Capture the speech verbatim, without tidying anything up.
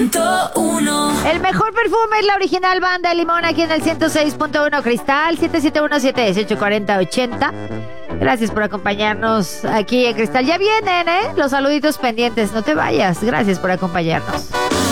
ciento uno. El mejor perfume es la original Banda de Limón aquí en el ciento seis punto uno Cristal, siete siete uno, siete uno ocho, cuatro cero ocho cero. Gracias por acompañarnos aquí en Cristal. Ya vienen, ¿eh? Los saluditos pendientes. No te vayas. Gracias por acompañarnos.